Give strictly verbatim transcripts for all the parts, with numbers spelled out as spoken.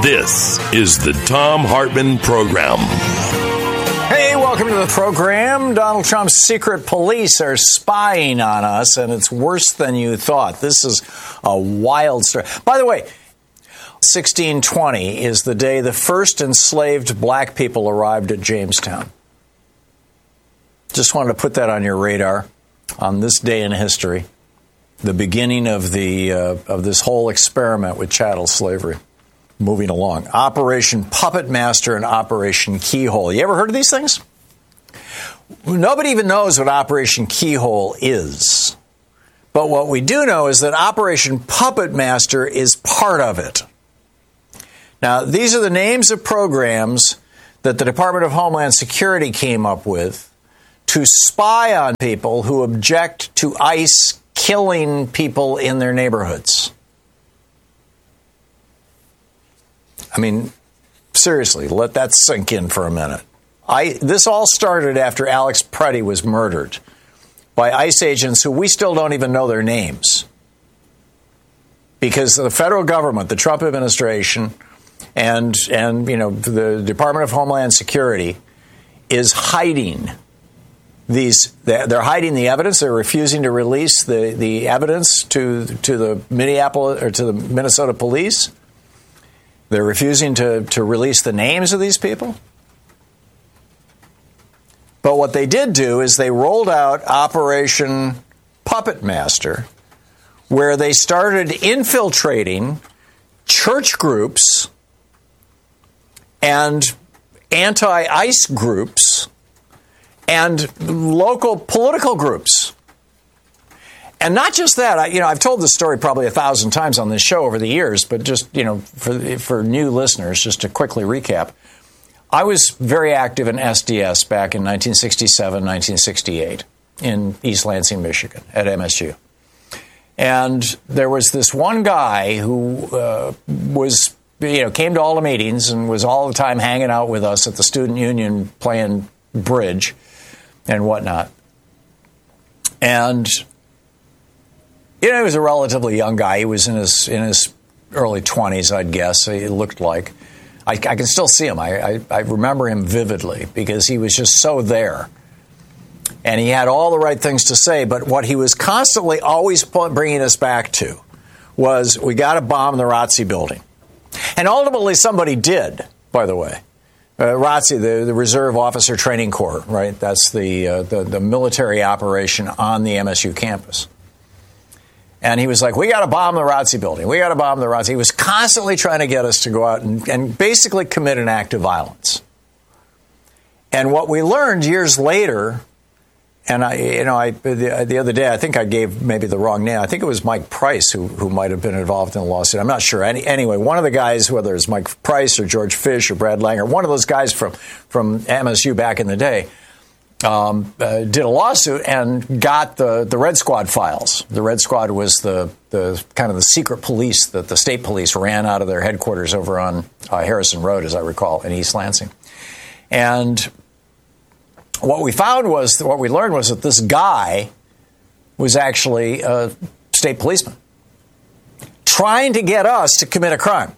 This is the Thom Hartmann Program. Hey, welcome to the program. Donald Trump's secret police are spying on us, and it's worse than you thought. This is a wild story. By the way, sixteen twenty is the day the first enslaved black people arrived at Jamestown. Just wanted to put that on your radar on this day in history, the beginning of the uh, of this whole experiment with chattel slavery. Moving along. Operation Puppet Master and Operation Keyhole. You ever heard of these things? Nobody even knows what Operation Keyhole is. But what we do know is that Operation Puppet Master is part of it. Now, these are the names of programs that the Department of Homeland Security came up with to spy on people who object to ICE killing people in their neighborhoods. I mean, seriously, let that sink in for a minute. I, this all started after Alex Preddy was murdered by ICE agents who we still don't even know their names. Because the federal government, the Trump administration, and, and you know, the Department of Homeland Security is hiding these. They're hiding the evidence. They're refusing to release the, the evidence to, to the Minneapolis or to the Minnesota police. They're refusing to, to release the names of these people. But what they did do is they rolled out Operation Puppet Master, where they started infiltrating church groups and anti-ICE groups and local political groups. And not just that, I, you know, I've told this story probably a thousand times on this show over the years, but just, you know, for for new listeners, just to quickly recap, I was very active in S D S back in nineteen sixty-seven, nineteen sixty-eight in East Lansing, Michigan, at M S U. And there was this one guy who uh, was, you know, came to all the meetings and was all the time hanging out with us at the student union playing bridge and whatnot. And you know, he was a relatively young guy. He was in his in his early twenties, I'd guess. He looked like. I, I can still see him. I, I, I remember him vividly because he was just so there. And he had all the right things to say. But what he was constantly always bringing us back to was, we got to bomb the R O T C building. And ultimately somebody did, by the way. Uh, R O T C, the, the Reserve Officer Training Corps, right? That's the, uh, the the military operation on the M S U campus. And he was like, we got to bomb the R O T C building. We got to bomb the R O T C. He was constantly trying to get us to go out and, and basically commit an act of violence. And what we learned years later, and I, you know, I the, the other day, I think I gave maybe the wrong name. I think it was Mike Price who who might have been involved in the lawsuit. I'm not sure. Any, anyway, one of the guys, whether it's Mike Price or George Fish or Brad Langer, one of those guys from, from M S U back in the day, Um, uh, did a lawsuit and got the, the Red Squad files. The Red Squad was the, the kind of the secret police that the state police ran out of their headquarters over on uh, Harrison Road, as I recall, in East Lansing. And what we found was, what we learned was that this guy was actually a state policeman trying to get us to commit a crime.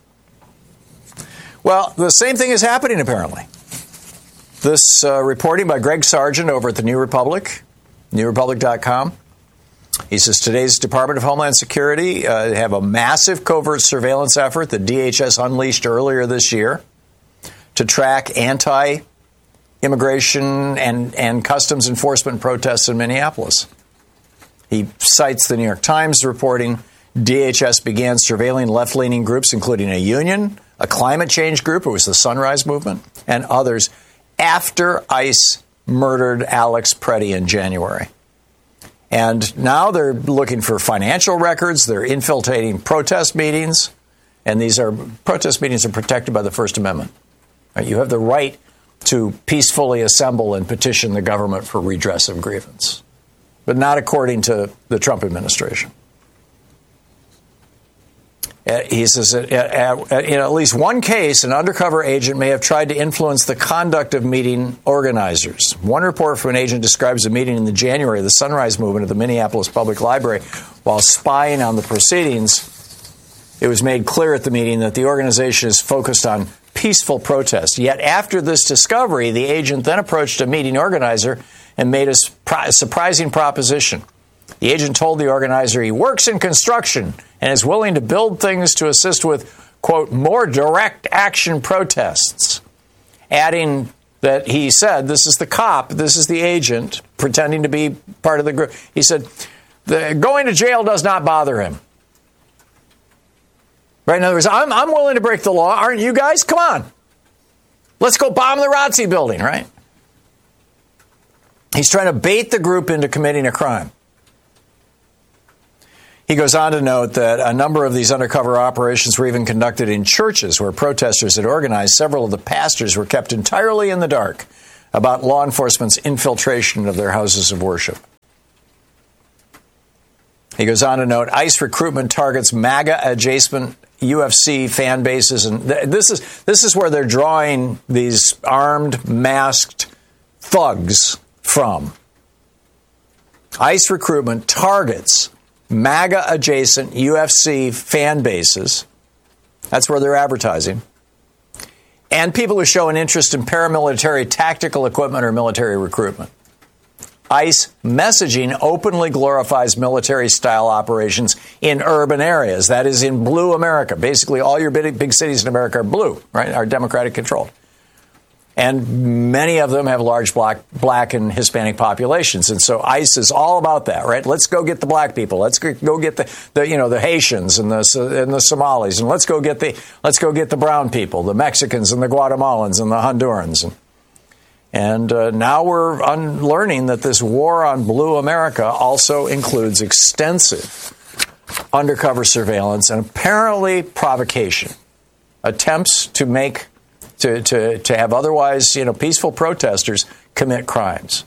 Well, the same thing is happening, apparently. This uh, reporting by Greg Sargent over at the New Republic, new republic dot com. He says today's Department of Homeland Security uh, have a massive covert surveillance effort that D H S unleashed earlier this year to track anti-immigration and, and customs enforcement protests in Minneapolis. He cites the New York Times reporting D H S began surveilling left-leaning groups, including a union, a climate change group, it was the Sunrise Movement, and others, after ICE murdered Alex Preddy in January. And now they're looking for financial records. They're infiltrating protest meetings. And these are protest meetings are protected by the First Amendment. Right? You have the right to peacefully assemble and petition the government for redress of grievance, but not according to the Trump administration. He says, in at least one case, an undercover agent may have tried to influence the conduct of meeting organizers. One report from an agent describes a meeting in the January of the Sunrise Movement at the Minneapolis Public Library. While spying on the proceedings, It was made clear at the meeting that the organization is focused on peaceful protest. Yet after this discovery, the agent then approached a meeting organizer and made a surprising proposition. The agent told the organizer he works in construction and is willing to build things to assist with, quote, more direct action protests, adding that he said, this is the cop, this is the agent pretending to be part of the group. He said, the, going to jail does not bother him. Right? In other words, I'm, I'm willing to break the law. Aren't you guys? Come on. Let's go bomb the R O T C building, right? He's trying to bait the group into committing a crime. He goes on to note that a number of these undercover operations were even conducted in churches where protesters had organized. Several of the pastors were kept entirely in the dark about law enforcement's infiltration of their houses of worship. He goes on to note ICE recruitment targets MAGA adjacent U F C fan bases, and th- this is this is where they're drawing these armed, masked thugs from. ICE recruitment targets MAGA adjacent U F C fan bases. That's where they're advertising. And people who show an interest in paramilitary tactical equipment or military recruitment. ICE messaging openly glorifies military-style operations in urban areas. That is, in blue America. Basically, all your big, big cities in America are blue, right? Are Democratic controlled. And many of them have large black, black and Hispanic populations. And so ICE is all about that, right? Let's go get the black people. Let's go get the, the you know, the Haitians and the, and the Somalis. And let's go get the, let's go get the brown people, the Mexicans and the Guatemalans and the Hondurans. And, and uh, now we're un- learning that this war on blue America also includes extensive undercover surveillance and apparently provocation. Attempts to make To, to, to have otherwise, you know, peaceful protesters commit crimes.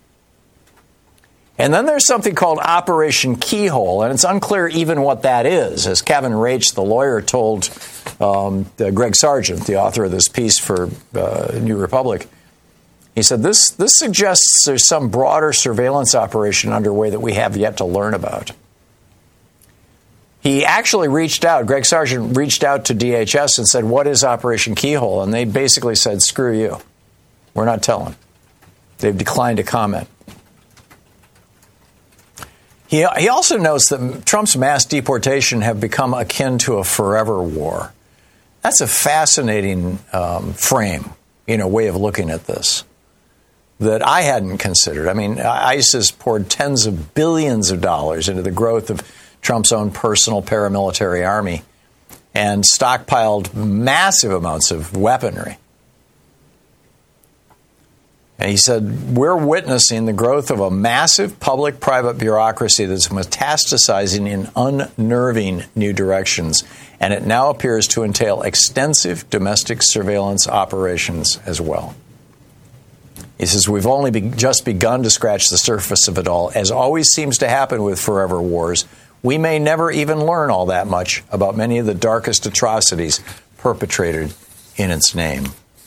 And then there's something called Operation Keyhole, and it's unclear even what that is. As Kevin Raich, the lawyer, told um, Greg Sargent, the author of this piece for uh, New Republic, he said, this, this suggests there's some broader surveillance operation underway that we have yet to learn about. He actually reached out, Greg Sargent reached out to D H S and said, what is Operation Keyhole? And they basically said, screw you. We're not telling. They've declined to comment. He, he also notes that Trump's mass deportation have become akin to a forever war. That's a fascinating um, frame, you know, way of looking at this that I hadn't considered. I mean, ICE has poured tens of billions of dollars into the growth of Trump's own personal paramilitary army and stockpiled massive amounts of weaponry. And he said, we're witnessing the growth of a massive public-private bureaucracy that's metastasizing in unnerving new directions, and it now appears to entail extensive domestic surveillance operations as well. He says, we've only be- just begun to scratch the surface of it all. As always seems to happen with forever wars, we may never even learn all that much about many of the darkest atrocities perpetrated in its name.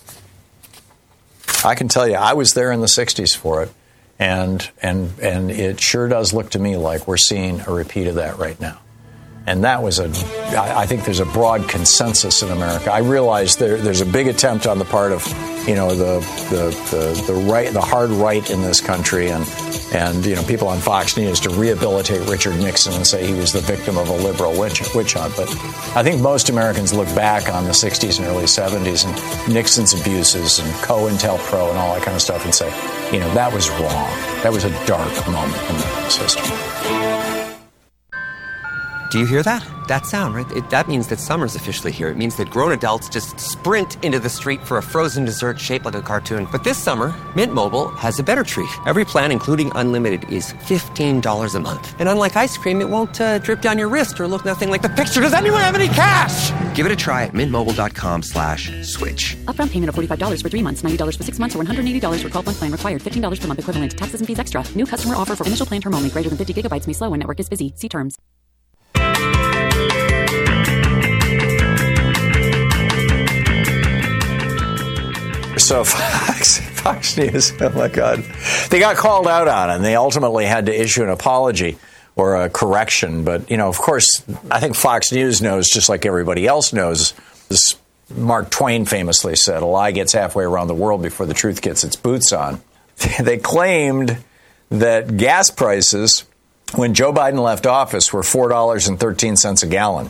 I can tell you, I was there in the sixties for it, and and and it sure does look to me like we're seeing a repeat of that right now. And that was a, I think there's a broad consensus in America. I realize there, there's a big attempt on the part of, you know, the the, the, the right, the hard right in this country, and and you know, people on Fox News to rehabilitate Richard Nixon and say he was the victim of a liberal witch, witch hunt. But I think most Americans look back on the sixties and early seventies and Nixon's abuses and COINTELPRO and all that kind of stuff and say, you know, that was wrong. That was a dark moment in America's history. Do you hear that? That sound, right? It, that means that summer's officially here. It means that grown adults just sprint into the street for a frozen dessert shaped like a cartoon. But this summer, Mint Mobile has a better treat. Every plan, including unlimited, is fifteen dollars a month. And unlike ice cream, it won't uh, drip down your wrist or look nothing like the picture. Does anyone have any cash? Give it a try at mintmobile.com slash switch. Upfront payment of forty-five dollars for three months, ninety dollars for six months, or one hundred eighty dollars for twelve-month plan required. fifteen dollars per month equivalent. Taxes and fees extra. New customer offer for initial plan term only. Greater than fifty gigabytes may slow when network is busy. See terms. So Fox, Fox News, oh my God, they got called out on it, and they ultimately had to issue an apology or a correction. But, you know, of course, I think Fox News knows, just like everybody else knows, this Mark Twain famously said, a lie gets halfway around the world before the truth gets its boots on. They claimed that gas prices, when Joe Biden left office, were four dollars and thirteen cents a gallon.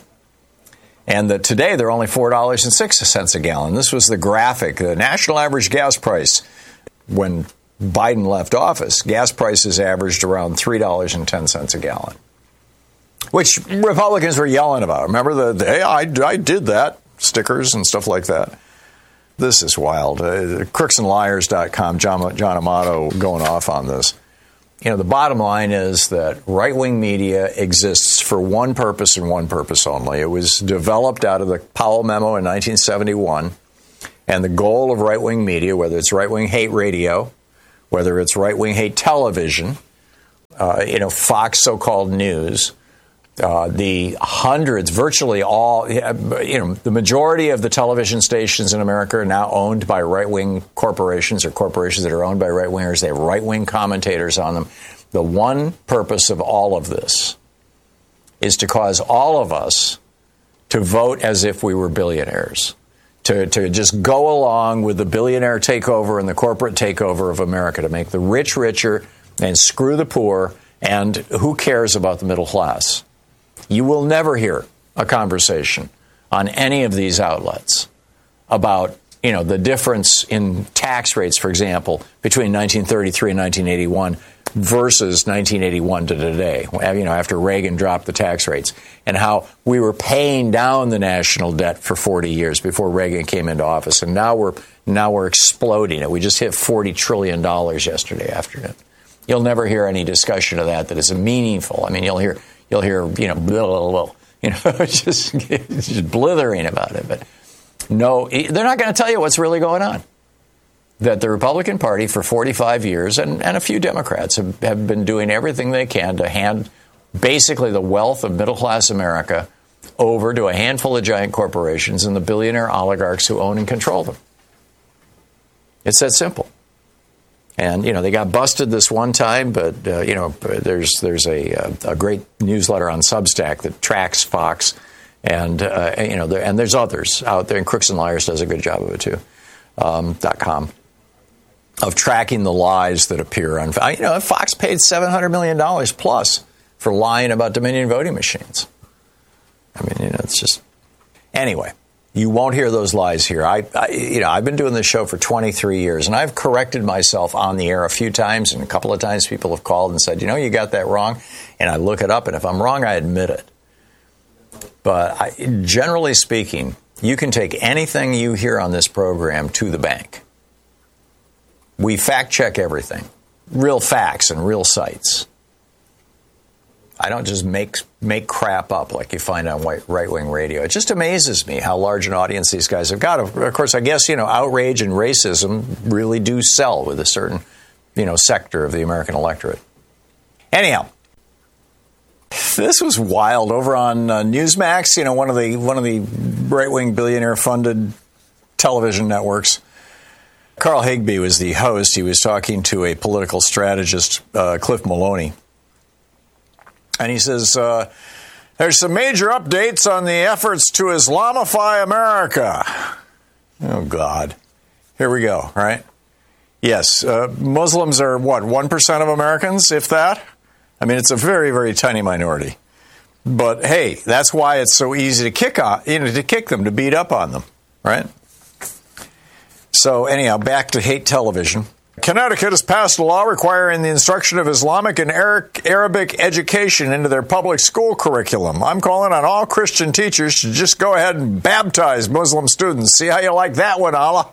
And that today they're only four dollars and six cents a gallon. This was the graphic, the national average gas price. When Biden left office, gas prices averaged around three dollars and ten cents a gallon, which Republicans were yelling about. Remember the, the hey, I, I did that, stickers and stuff like that. This is wild. Uh, crooks and liars dot com, John, John Amato going off on this. You know, the bottom line is that right-wing media exists for one purpose and one purpose only. It was developed out of the Powell Memo in nineteen seventy-one. And the goal of right-wing media, whether it's right-wing hate radio, whether it's right-wing hate television, uh, you know, Fox so-called news, uh, the hundreds, virtually all, you know, the majority of the television stations in America are now owned by right-wing corporations or corporations that are owned by right-wingers. They have right-wing commentators on them. The one purpose of all of this is to cause all of us to vote as if we were billionaires. To, to just go along with the billionaire takeover and the corporate takeover of America, to make the rich richer and screw the poor, and who cares about the middle class? You will never hear a conversation on any of these outlets about, you know, the difference in tax rates, for example, between nineteen thirty-three and nineteen eighty-one versus nineteen eighty-one to today, you know, after Reagan dropped the tax rates, and how we were paying down the national debt for forty years before Reagan came into office, and now we're now we're exploding it. We just hit forty trillion dollars yesterday afternoon. You'll never hear any discussion of that that is meaningful. I mean, you'll hear you'll hear you know blah, blah, blah, you know just just blithering about it, but no, they're not going to tell you what's really going on. That the Republican Party for forty-five years, and, and a few Democrats, have, have been doing everything they can to hand basically the wealth of middle-class America over to a handful of giant corporations and the billionaire oligarchs who own and control them. It's that simple. And, you know, they got busted this one time, but, uh, you know, there's there's a, a great newsletter on Substack that tracks Fox, and, uh, you know, there, and there's others out there, and Crooks and Liars does a good job of it, too, um, .com. Of tracking the lies that appear on, you know, Fox paid seven hundred million dollars plus for lying about Dominion voting machines. I mean, you know, it's just, anyway, you won't hear those lies here. I, I, you know, I've been doing this show for twenty-three years, and I've corrected myself on the air a few times, and a couple of times people have called and said, you know, you got that wrong, and I look it up, and if I'm wrong, I admit it. But I, generally speaking, you can take anything you hear on this program to the bank. We fact-check everything. Real facts and real sites. I don't just make make crap up like you find on white, right-wing radio. It just amazes me how large an audience these guys have got. Of course, I guess, you know, outrage and racism really do sell with a certain, you know, sector of the American electorate. Anyhow, this was wild. Over on uh, Newsmax, you know, one of the one of the right-wing billionaire-funded television networks, Carl Higbie was the host. He was talking to a political strategist, uh, Cliff Maloney. And he says, uh, there's some major updates on the efforts to Islamify America. Oh, God. Here we go, right? Yes, uh, Muslims are, what, one percent of Americans, if that? I mean, it's a very, very tiny minority. But, hey, that's why it's so easy to kick on, you know, to kick them, to beat up on them, right? So, anyhow, back to hate television. Connecticut has passed a law requiring the instruction of Islamic and Arabic education into their public school curriculum. I'm calling on all Christian teachers to just go ahead and baptize Muslim students. See how you like that one, Allah?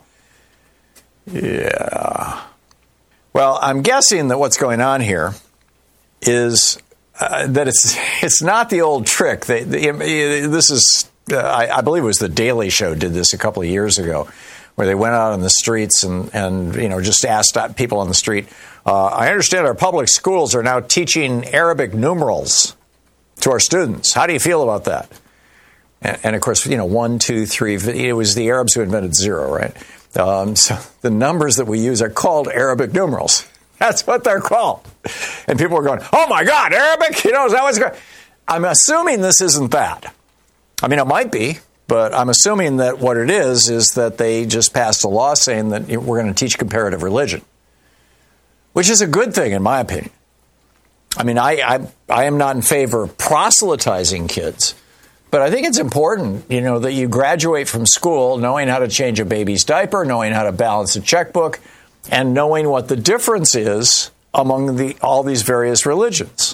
Yeah. Well, I'm guessing that what's going on here is uh, that it's it's not the old trick. They, they, this is, uh, I, I believe it was The Daily Show did this a couple of years ago, where they went out on the streets and, and you know, just asked people on the street, uh, I understand our public schools are now teaching Arabic numerals to our students. How do you feel about that? And, and of course, you know, one, two, three, it was the Arabs who invented zero, right? Um, so the numbers that we use are called Arabic numerals. That's what they're called. And people are going, oh, my God, Arabic? You know, is that what's going on? I'm assuming this isn't that. I mean, it might be, but I'm assuming that what it is is that they just passed a law saying that we're going to teach comparative religion, which is a good thing, in my opinion. I mean, I, I, I am not in favor of proselytizing kids, but I think it's important, you know, that you graduate from school knowing how to change a baby's diaper, knowing how to balance a checkbook, and knowing what the difference is among the all these various religions.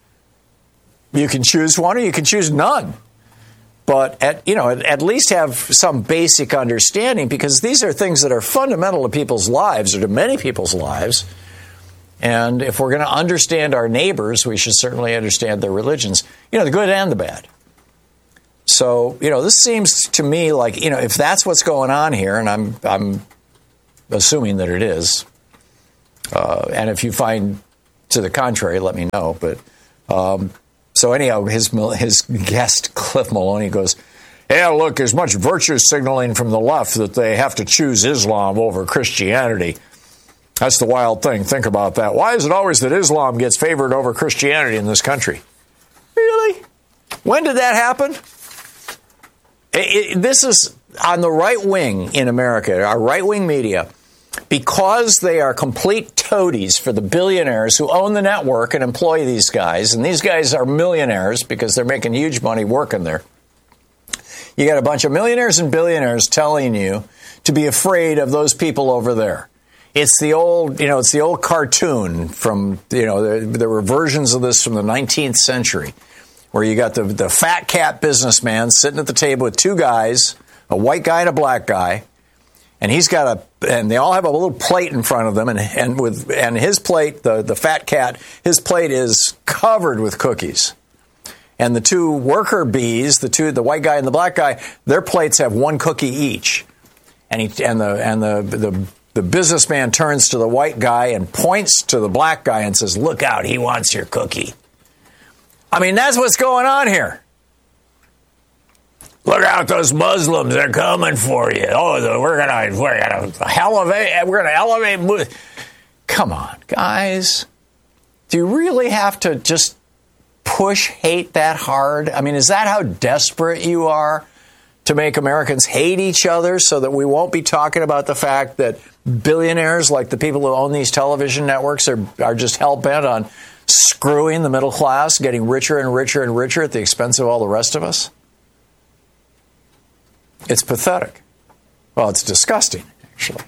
You can choose one or you can choose none. But, at, you know, at, at least have some basic understanding, because these are things that are fundamental to people's lives, or to many people's lives. And if we're going to understand our neighbors, we should certainly understand their religions, you know, the good and the bad. So, you know, this seems to me like, you know, if that's what's going on here, and I'm I'm assuming that it is, uh, and if you find to the contrary, let me know. But um, so anyhow, his his guest, Cliff Maloney, goes, yeah, look, there's much virtue signaling from the left that they have to choose Islam over Christianity. That's the wild thing. Think about that. Why is it always that Islam gets favored over Christianity in this country? Really? When did that happen? It, it, this is on the right wing in America, our right-wing media, because they are complete toadies for the billionaires who own the network and employ these guys. And these guys are millionaires because they're making huge money working there. You got a bunch of millionaires and billionaires telling you to be afraid of those people over there. It's the old, you know, it's the old cartoon from, you know, there, there were versions of this from the nineteenth century, where you got the, the fat cat businessman sitting at the table with two guys, a white guy and a black guy, and he's got a, and they all have a little plate in front of them, and and with and his plate, the the fat cat, his plate is covered with cookies, and the two worker bees, the two, the white guy and the black guy, their plates have one cookie each, and he and the and the the The businessman turns to the white guy and points to the black guy and says, look out, he wants your cookie. I mean, that's what's going on here. Look out, those Muslims, they're coming for you. Oh, we're going to we're gonna elevate, we're going to elevate. Come on, guys. Do you really have to just push hate that hard? I mean, is that how desperate you are to make Americans hate each other so that we won't be talking about the fact that billionaires, like the people who own these television networks, are, are just hell-bent on screwing the middle class, getting richer and richer and richer at the expense of all the rest of us? It's pathetic. Well, it's disgusting, actually.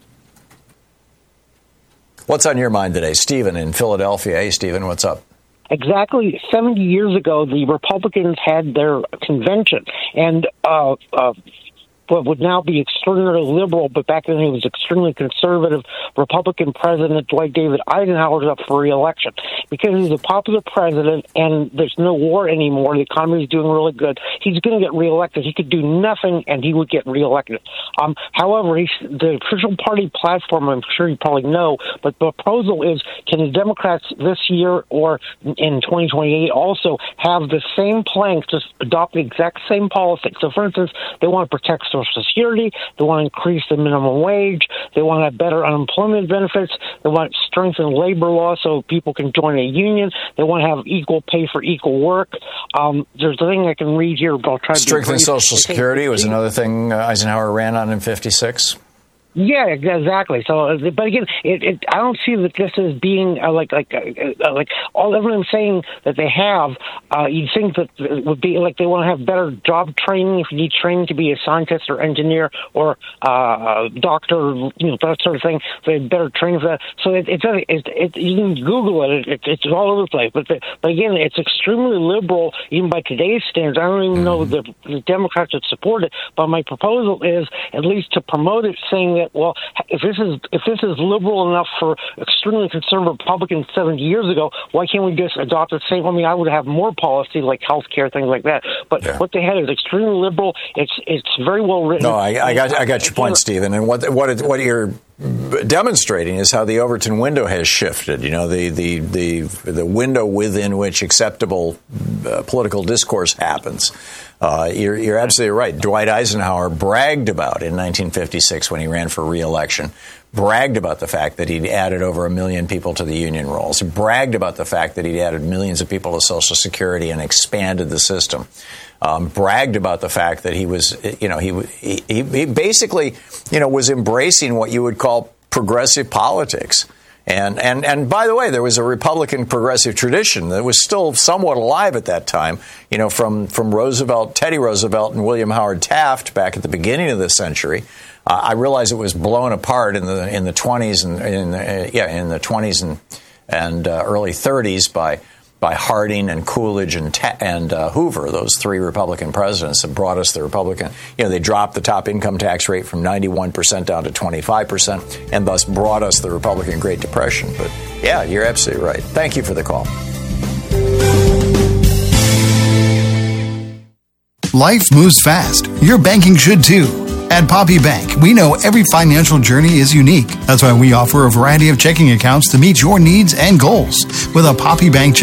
What's on your mind today? Stephen in Philadelphia. Hey, Stephen, what's up? Exactly seventy years ago, the Republicans had their convention, and uh, uh, what would now be extraordinarily liberal, but back then he was extremely conservative, Republican President Dwight David Eisenhower is up for re-election. Because he's a popular president and there's no war anymore, the economy is doing really good, he's going to get re-elected. He could do nothing and he would get re-elected. Um, however, he's, the official party platform, I'm sure you probably know, but the proposal is, can the Democrats this year or in twenty twenty-eight also have the same plank, just adopt the exact same policy? So, for instance, they want to protect Social Security, they want to increase the minimum wage, they want to have better unemployment benefits, they want to strengthen labor law so people can join a union, they want to have equal pay for equal work. Um, there's a thing I can read here, but I'll try to strengthen Social Security was another thing Eisenhower ran on in fifty-six. Yeah, exactly. So, but again, it, it, I don't see that this as being uh, like like uh, like all everyone saying that they have. Uh, you'd think that it would be like they want to have better job training. If you need training to be a scientist or engineer or uh, doctor, you know, that sort of thing, they have better training for that. So it, it's it, it, you can Google it. it. It's all over the place. But the, but again, it's extremely liberal even by today's standards. I don't even know the, the Democrats would support it. But my proposal is at least to promote it, saying that, well, if this is if this is liberal enough for extremely conservative Republicans seventy years ago, why can't we just adopt the same? I mean, I would have more policy like health care, things like that. But yeah. What they had is extremely liberal. It's it's very well written. No, I, I got I got your point, Stephen. And what what what you're demonstrating is how the Overton window has shifted. You know, the the the, the window within which acceptable uh, political discourse happens. Uh, you're, you're absolutely right. Dwight Eisenhower bragged about in nineteen fifty-six when he ran for re-election, bragged about the fact that he'd added over a million people to the union rolls. He bragged about the fact that he'd added millions of people to Social Security and expanded the system. Um, bragged about the fact that he was, you know, he, he he basically, you know, was embracing what you would call progressive politics. And, and and by the way, there was a Republican progressive tradition that was still somewhat alive at that time, you know, from, from Roosevelt, Teddy Roosevelt and William Howard Taft back at the beginning of this century. Uh, I realize it was blown apart in the in the twenties and in the, uh, yeah in the twenties and and uh, early thirties by by Harding and Coolidge and Ta- and uh, Hoover, those three Republican presidents that brought us the Republican. You know, they dropped the top income tax rate from ninety-one percent down to twenty-five percent, and thus brought us the Republican Great Depression. But yeah, you're absolutely right. Thank you for the call. Life moves fast. Your banking should too. At Poppy Bank, we know every financial journey is unique. That's why we offer a variety of checking accounts to meet your needs and goals. With a Poppy Bank